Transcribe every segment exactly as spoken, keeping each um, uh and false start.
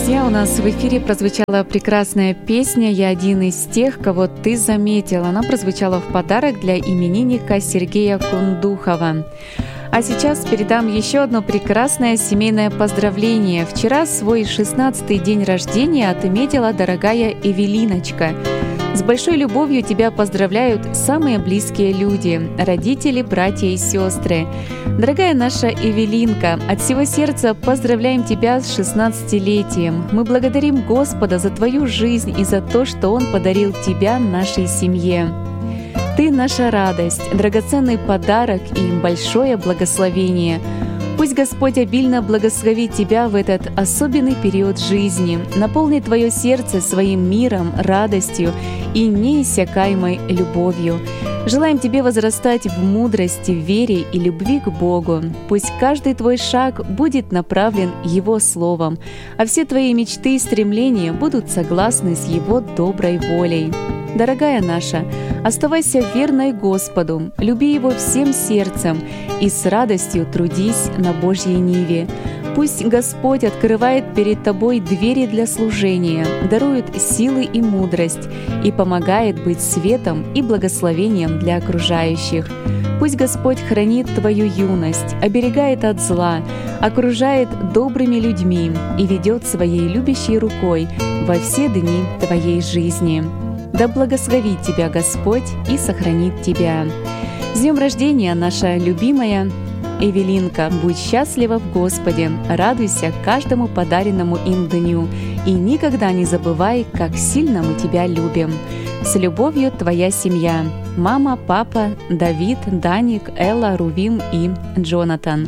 Друзья, у нас в эфире прозвучала прекрасная песня «Я один из тех, кого ты заметил». Она прозвучала в подарок для именинника Сергея Кундухова. А сейчас передам еще одно прекрасное семейное поздравление. Вчера свой шестнадцатый день рождения отметила дорогая Эвелиночка. С большой любовью тебя поздравляют самые близкие люди, родители, братья и сестры. Дорогая наша Эвелинка, от всего сердца поздравляем тебя с шестнадцатилетием. Мы благодарим Господа за твою жизнь и за то, что Он подарил тебя нашей семье. Ты наша радость, драгоценный подарок и большое благословение. Пусть Господь обильно благословит тебя в этот особенный период жизни, наполнит твое сердце своим миром, радостью и неиссякаемой любовью. Желаем тебе возрастать в мудрости, вере и любви к Богу. Пусть каждый твой шаг будет направлен Его Словом, а все твои мечты и стремления будут согласны с Его доброй волей. Дорогая наша, оставайся верной Господу, люби Его всем сердцем и с радостью трудись на Божьей ниве. Пусть Господь открывает перед тобой двери для служения, дарует силы и мудрость и помогает быть светом и благословением для окружающих. Пусть Господь хранит твою юность, оберегает от зла, окружает добрыми людьми и ведет своей любящей рукой во все дни твоей жизни. Да благословит тебя Господь и сохранит тебя. С днем рождения, наша любимая Эвелинка! Будь счастлива в Господе, радуйся каждому подаренному им дню и никогда не забывай, как сильно мы тебя любим. С любовью, твоя семья. Мама, папа, Давид, Даник, Элла, Рувим и Джонатан.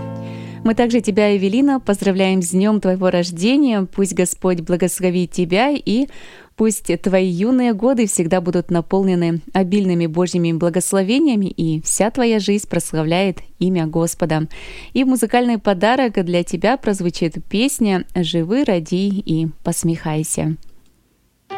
Мы также тебя, Эвелина, поздравляем с днем твоего рождения. Пусть Господь благословит тебя и пусть твои юные годы всегда будут наполнены обильными Божьими благословениями, и вся твоя жизнь прославляет имя Господа. И в музыкальный подарок для тебя прозвучит песня «Живи, ради и посмехайся».